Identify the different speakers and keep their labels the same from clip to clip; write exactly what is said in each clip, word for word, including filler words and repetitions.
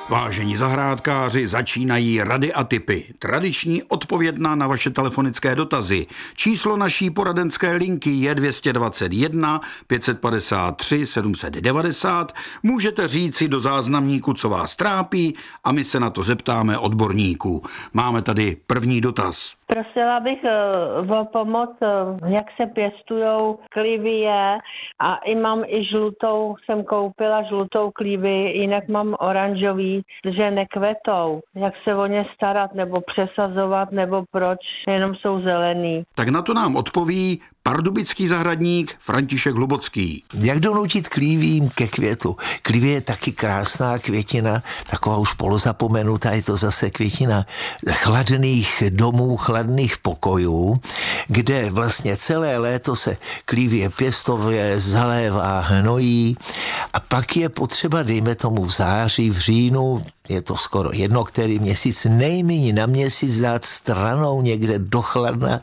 Speaker 1: Vážení zahrádkáři, začínají rady a tipy. Tradiční odpovědná na vaše telefonické dotazy. Číslo naší poradenské linky je dvě stě dvacet jedna pět set padesát tři sedm set devadesát. Můžete říci do záznamníku, co vás trápí, a my se na to zeptáme odborníků. Máme tady první dotaz.
Speaker 2: Prosila bych o pomoc, jak se pěstujou klivie, a i mám i žlutou, jsem koupila žlutou klivii, jinak mám oranžový, že nekvetou. Jak se o ně starat, nebo přesazovat, nebo proč jenom jsou zelený.
Speaker 1: Tak na to nám odpoví pardubický zahradník František Hlubocký.
Speaker 3: Jak donutit klívím ke květu? Klívie je taky krásná květina, taková už polozapomenutá, je to zase květina chladných domů, chladných pokojů, kde vlastně celé léto se klívie pěstově zalévá, hnojí, a pak je potřeba, dejme tomu v září, v říjnu, je to skoro jedno, který měsíc, nejméně na měsíc dát stranou někde do chladna,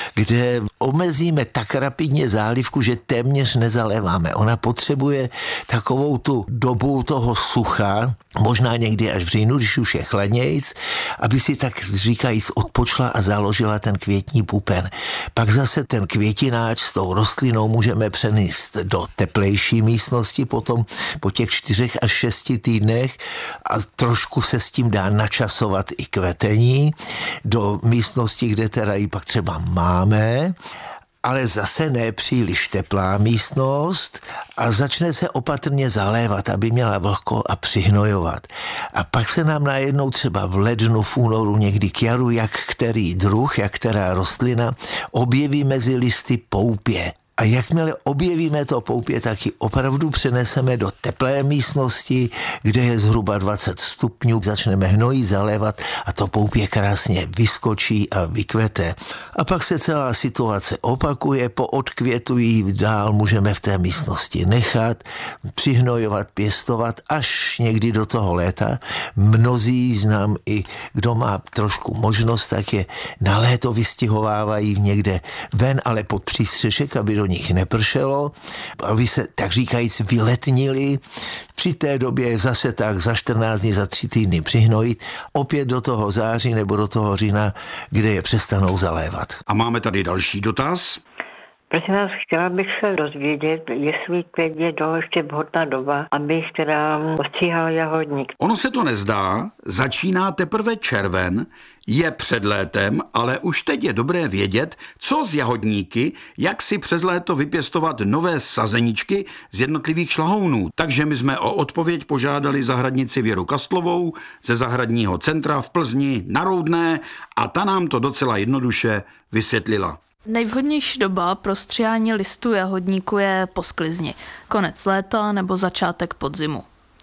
Speaker 3: kde omezíme tak rapidně zálivku, že téměř nezaléváme. Ona potřebuje takovou tu dobu toho sucha, možná někdy až v říjnu, když už je chladnějc, aby si tak říkajíc odpočla a založila ten květní pupen. Pak zase ten květináč s tou rostlinou můžeme přenést do teplejší místnosti potom po těch čtyřech až šesti týdnech a trošku se s tím dá načasovat i kvetení do místnosti, kde teda ji pak třeba máme, ale zase ne příliš teplá místnost, a začne se opatrně zalévat, aby měla vlhko, a přihnojovat. A pak se nám najednou třeba v lednu, v únoru, někdy k jaru, jak který druh, jak která rostlina objeví mezi listy poupě. A jakmile objevíme to poupě, tak ji opravdu přeneseme do teplé místnosti, kde je zhruba dvacet stupňů, začneme hnojit, zalévat a to poupě krásně vyskočí a vykvete. A pak se celá situace opakuje, po odkvětu ji dál můžeme v té místnosti nechat, přihnojovat, pěstovat až někdy do toho léta. Mnozí znám i, kdo má trošku možnost, tak je na léto vystěhovávají někde ven, ale pod přístřešek, aby do nich nepršelo, aby se, tak říkajíc, vyletnili. Při té době zase tak za čtrnáct dní, za tři týdny přihnojit, opět do toho září nebo do toho října, kde je přestanou zalévat.
Speaker 1: A máme tady další dotaz.
Speaker 4: Prosím vás, chtěla bych se dozvědět, jestli teď je do ještě vhodná doba, abych teda ostříhala jahodník.
Speaker 1: Ono se to nezdá, začíná teprve červen, je před létem, ale už teď je dobré vědět, co z jahodníky, jak si přes léto vypěstovat nové sazeničky z jednotlivých šlahounů. Takže my jsme o odpověď požádali zahradnici Věru Kastlovou ze zahradního centra v Plzni na Roudné, a ta nám to docela jednoduše vysvětlila.
Speaker 5: Nejvhodnější doba pro stříhání listů jahodníku je po sklizni, konec léta nebo začátek podzimu.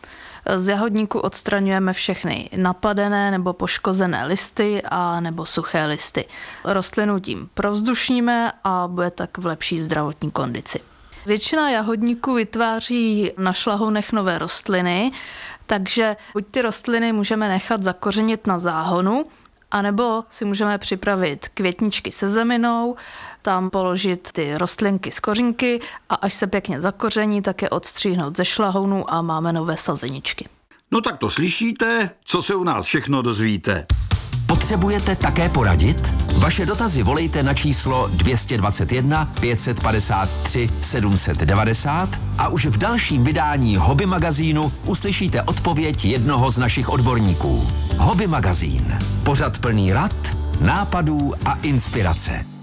Speaker 5: Z jahodníku odstraňujeme všechny napadené nebo poškozené listy a nebo suché listy. Rostlinu tím provzdušníme a bude tak v lepší zdravotní kondici. Většina jahodníků vytváří na šlahounech nové rostliny, takže buď ty rostliny můžeme nechat zakořenit na záhonu, anebo si můžeme připravit květničky se zeminou, tam položit ty rostlinky z kořínky a až se pěkně zakoření, tak je odstříhnout ze šlahounů a máme nové sazeničky.
Speaker 1: No tak to slyšíte, co se u nás všechno dozvíte.
Speaker 6: Potřebujete také poradit? Vaše dotazy volejte na číslo dvě stě dvacet jedna pět set padesát tři sedm set devadesát a už v dalším vydání Hobby magazínu uslyšíte odpověď jednoho z našich odborníků. Hobby magazín. Pořad plný rad, nápadů a inspirace.